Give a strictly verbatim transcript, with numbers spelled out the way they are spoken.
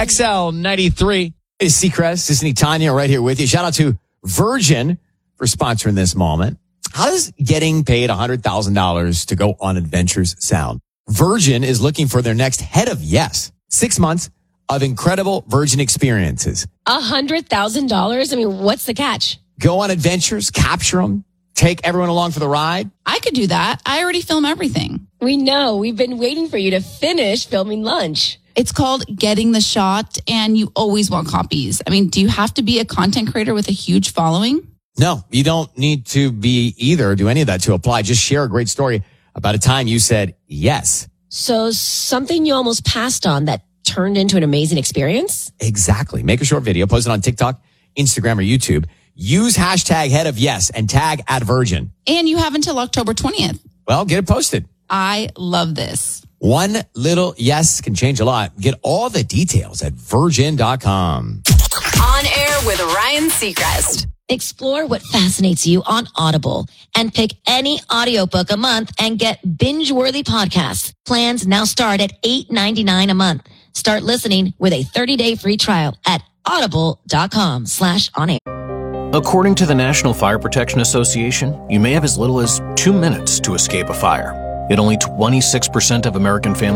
X L ninety-three is Seacrest. This is Tanya right here with you. Shout out to Virgin for sponsoring this moment. How does getting paid one hundred thousand dollars to go on adventures sound? Virgin is looking for their next head of yes. Six months of incredible Virgin experiences. one hundred thousand dollars? I mean, what's the catch? Go on adventures, capture them, take everyone along for the ride. I could do that. I already film everything. We know. We've been waiting for you to finish filming lunch. It's called Getting the Shot, and you always want copies. I mean, do you have to be a content creator with a huge following? No, you don't need to be either, do any of that to apply. Just share a great story about a time you said yes. So something you almost passed on that turned into an amazing experience? Exactly. Make a short video, post it on TikTok, Instagram, or YouTube. Use hashtag head of yes and tag at Virgin. And you have until October twentieth. Well, get it posted. I love this. One little yes can change a lot. Get all the details at virgin dot com. On air with Ryan Seacrest. Explore what fascinates you on Audible and pick any audiobook a month and get binge-worthy podcasts. Plans now start at eight ninety-nine a month. Start listening with a thirty-day free trial at audible dot com slash on air. According to the National Fire Protection Association, you may have as little as two minutes to escape a fire. Yet only twenty-six percent of American families